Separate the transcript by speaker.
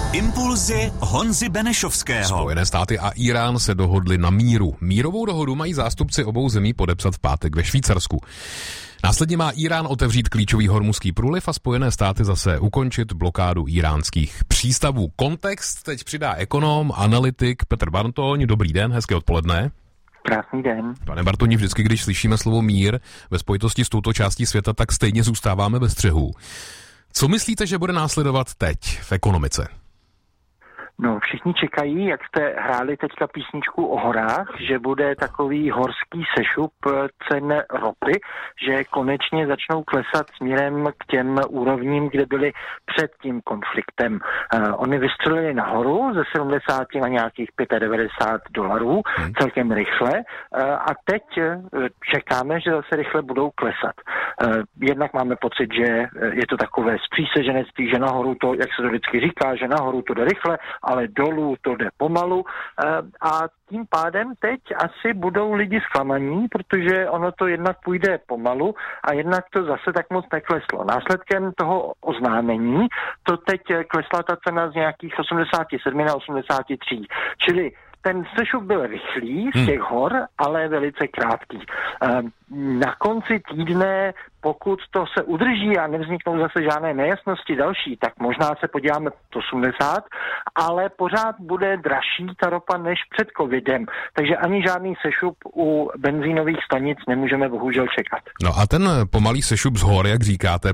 Speaker 1: Impulzy Honzy Benešovského.
Speaker 2: Spojené státy a Irán se dohodli na míru. Mírovou dohodu mají zástupci obou zemí podepsat v pátek ve Švýcarsku. Následně má Irán otevřít klíčový hormuzský průliv a Spojené státy zase ukončit blokádu iránských přístavů. Kontext teď přidá ekonom, analytik Petr Bartoň. Dobrý den, hezké odpoledne.
Speaker 3: Krásný den.
Speaker 2: Pane Bartoňi, vždycky, když slyšíme slovo mír ve spojitosti s touto částí světa, tak stejně zůstáváme ve střehu. Co myslíte, že bude následovat teď v ekonomice?
Speaker 3: No, všichni čekají, jak jste hráli teďka písničku o horách, že bude takový horský sešup cen ropy, že konečně začnou klesat směrem k těm úrovním, kde byly před tím konfliktem. Oni vystřelili nahoru ze 70 na nějakých $95 celkem rychle a teď čekáme, že zase rychle budou klesat. Jednak máme pocit, že je to takové zpříseženectví, že nahoru to, jak se to vždycky říká, že nahoru to jde rychle, ale dolů to jde pomalu a tím pádem teď asi budou lidi zklamaní, protože ono to jednak půjde pomalu a jednak to zase tak moc nekleslo. Následkem toho oznámení to teď klesla ta cena z nějakých 87 na 83, čili ten sešup byl rychlý z těch hor, ale velice krátký. Na konci týdne, pokud to se udrží a nevzniknou zase žádné nejasnosti další, tak možná se podíváme 80, ale pořád bude dražší ta ropa než před covidem. Takže ani žádný sešup u benzínových stanic nemůžeme bohužel čekat.
Speaker 2: No a ten pomalý sešup z hor, jak říkáte,